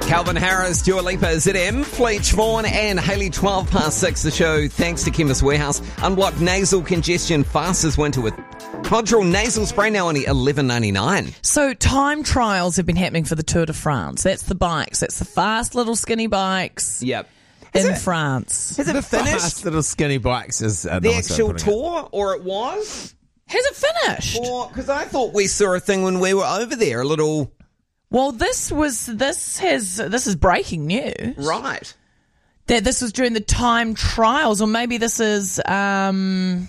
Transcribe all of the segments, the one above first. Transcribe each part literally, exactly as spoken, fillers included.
Calvin Harris, Dua Lipa, Z M, Fleetch Vaughan and Hayley, twelve past six. The show, thanks to Chemist Warehouse. Unblock nasal congestion fast as winter with Codral nasal spray, now only eleven ninety-nine. So time trials have been happening for the Tour de France. That's the bikes. That's the fast little skinny bikes. Yep. In it, France. Has it the finished? Fast little skinny bikes is uh, The nice actual way of putting tour, or it was? Has it finished? Because I thought we saw a thing when we were over there, a little... Well, this was this has this is breaking news. Right. That this was during the time trials, or maybe this is um,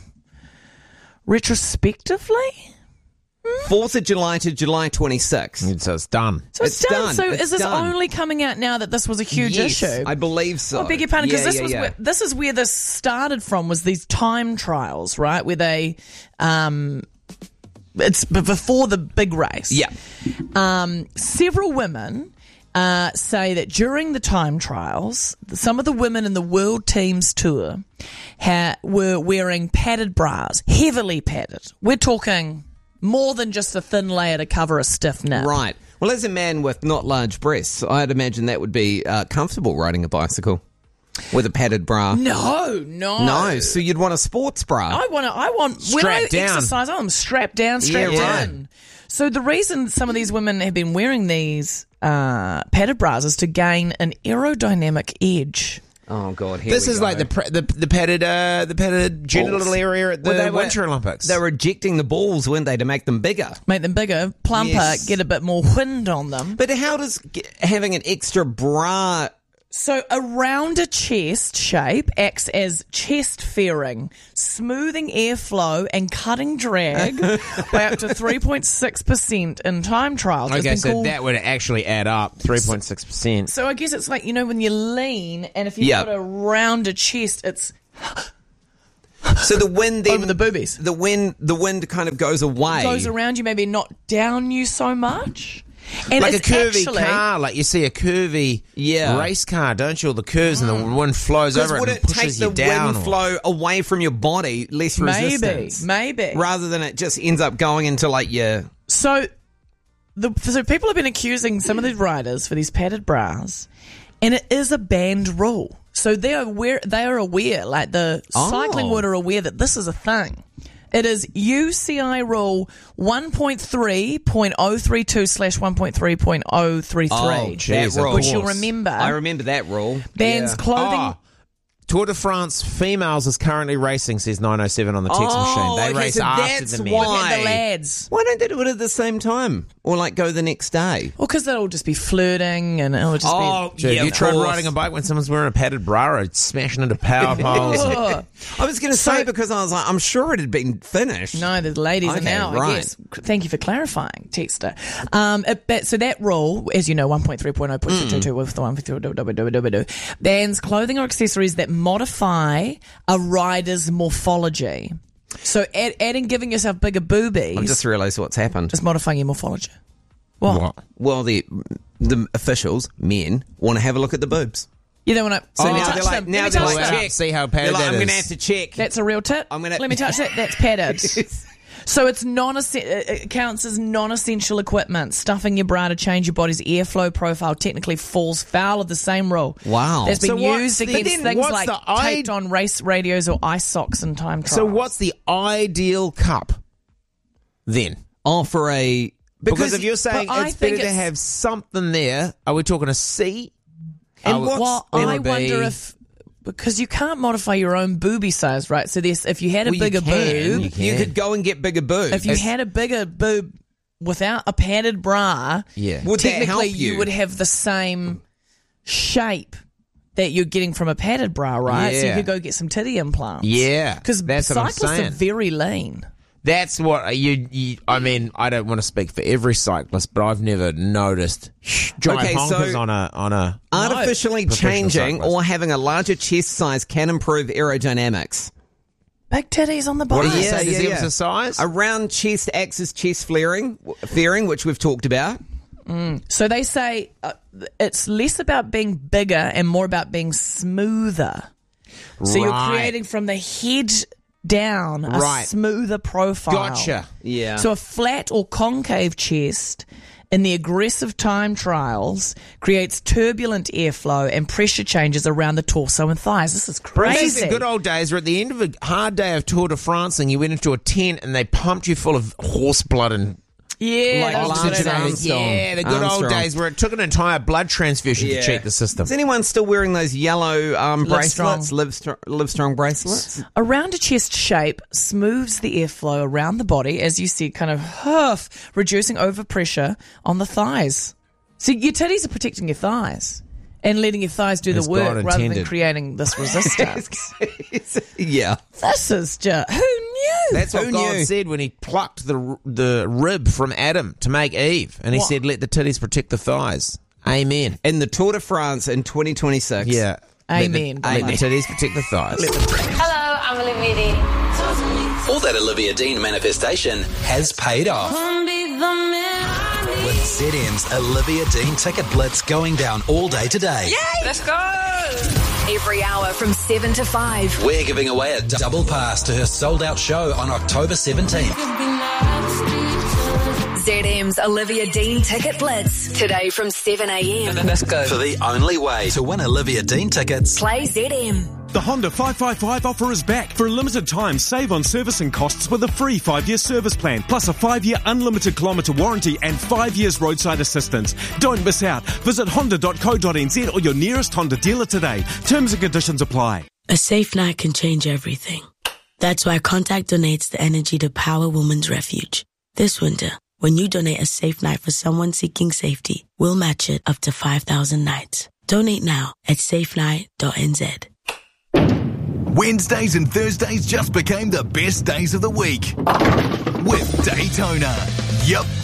retrospectively. fourth of July to July twenty-sixth. it. So it's done. So it's, It's done. done. So It's is this done. only coming out now that this was a huge Yes, issue? I believe so. I beg your pardon, because Yeah, this yeah, was yeah. where, this is where this started from. Was these time trials, right? Where they, um, it's b- before the big race. Yeah. Um, several women uh, say that during the time trials, some of the women in the World Teams Tour ha- were wearing padded bras, heavily padded. We're talking more than just a thin layer to cover a stiff nip. Right. Well, as a man with not large breasts, I'd imagine that would be uh, comfortable riding a bicycle with a padded bra. No, no, No, so you'd want a sports bra. I want to. I want when I Strapped down. exercise, I'm strapped down, strapped Yeah, in. right. So the reason some of these women have been wearing these uh, padded bras is to gain an aerodynamic edge. Oh God, here This we is go. like the pre- the the padded uh, the padded genital Balls. area at the Well, they were- Winter Olympics. They were ejecting the balls, weren't they, to make them bigger? Make them bigger, plumper, Yes. get a bit more wind on them. But how does g- having an extra bra? So a rounder chest shape acts as chest fairing, smoothing airflow and cutting drag by up to three point six percent in time trials. It's okay, been so called- that would actually add up three point six percent. So I guess it's like, you know, when you lean and if you've Yeah. got a rounder chest, it's So the wind then, over the boobies. the wind, the wind kind of goes away. Goes around you, maybe not down you so much. And Like a it's curvy actually, car, like you see a curvy Yeah. race car, don't you? All the curves and the wind flows Because over it would and it take pushes the you down. wind or- flow away from your body, less Maybe, resistance? maybe. Rather than it just ends up going into like your... So, the, so people have been accusing some of the riders for these padded bras, and it is a banned rule. So they are aware. They are aware, like the Oh. cycling world are aware that this is a thing. It is U C I rule one point three point oh three two slash one point three point oh three Oh, three, geez, that of rule. which you'll course. remember. I remember that rule. bans Yeah. clothing. Oh, Tour de France females is currently racing, says nine oh seven on the text Oh, machine. They okay, race so after that's the men. why- Look at the lads. Why don't they do it at the same time? Or like go the next day? Well, because they'll just be flirting and it'll just Oh, be. So yeah, have you of tried course. riding a bike when someone's wearing a padded bra or smashing into power poles? Oh. I was going to say because I was like, I'm sure it had been finished. No, the ladies are Okay, now, I right. guess. Thank you for clarifying, Texter. Um, it, but, so that rule, as you know, one point three point oh point two two two with the one point three bans clothing or accessories that modify a rider's morphology. So add, adding giving yourself bigger boobies I've just realised what's happened. is modifying your morphology. What? What? Well, the the officials, men, want to have a look at the boobs. You don't want to. So let me now touch they're like, them. now Let me they're touch like, them. check. See how They're padded like, that I'm going to is. have to check. That's a real tip. I'm gonna- Let me touch that. That's padded. So it's non it counts as non-essential equipment. Stuffing your bra to change your body's airflow profile technically falls foul of the same rule. Wow. That's been So what's used the- against then things what's like the id- taped on race radios or ice socks and time trials. So what's the ideal cup then? Oh, for a... Because, if you're saying but I it's think better to it's- have something there, are we talking a C? And Are we- what's- Well, N I B? wonder if because you can't modify your own boobie size, right? So there's if you had a Well, you bigger can. boob, You, can. could go and get bigger boobs. if you had a bigger boob without a padded bra, Yeah. Would that technically help you? would have the same shape that you're getting from a padded bra, right? So you Yeah. could go get some titty implants. Yeah, Because that's what I'm cyclists are saying. very lean. That's what you, you. I mean, I don't want to speak for every cyclist, but I've never noticed giant Okay, so- honkers on a on a. Artificially Professional changing cyclist. or having a larger chest size can improve aerodynamics. Big titties on the What bike. did you Yeah, say? Does yeah, he yeah. have a size? A round chest acts as chest flaring, flaring, which we've talked about. So they say uh, it's less about being bigger and more about being smoother. So you're Right. creating from the head down a Right. smoother profile. Gotcha. Yeah. So a flat or concave chest in the aggressive time trials creates turbulent airflow and pressure changes around the torso and thighs. This is These crazy. are good old days where at the end of a hard day of Tour de France and you went into a tent and they pumped you full of horse blood and Yeah, Like that's Lance what it is. Armstrong. yeah, the good Armstrong. old days where it took an entire blood transfusion Yeah. to check the system. Is anyone still wearing those yellow um, Live bracelets, Strong. Live, Str- Live Strong bracelets? A rounded chest shape smooths the airflow around the body, as you said, kind of huff, reducing overpressure on the thighs. So your titties are protecting your thighs and letting your thighs do As the work God rather than intended. creating this resistance. Yeah. This is just, who knew? That's what Who God knew? said when he plucked the the rib from Adam to make Eve. And he What? said, let the titties protect the thighs. Amen. In the Tour de France in twenty twenty-six. Yeah. Amen. Let the, let the Amen. titties protect the thighs. Hello, I'm Olivia Dean. All that Olivia Dean manifestation has paid off. With Z M's Olivia Dean Ticket Blitz going down all day today. Let's go! Every hour from seven to five. We're giving away a double pass to her sold-out show on October seventeenth. Z M's Olivia Dean Ticket Blitz. Today from seven a.m. Let's go. For the only way to win Olivia Dean tickets. Play Z M. The Honda five five five offer is back. For a limited time, save on servicing costs with a free five-year service plan, plus a five-year unlimited kilometre warranty and five years roadside assistance. Don't miss out. Visit honda dot co dot n z or your nearest Honda dealer today. Terms and conditions apply. A safe night can change everything. That's why Contact donates the energy to Power Women's Refuge. This winter, when you donate a safe night for someone seeking safety, we'll match it up to five thousand nights. Donate now at safe night dot n z. Wednesdays and Thursdays just became the best days of the week with Daytona. Yup,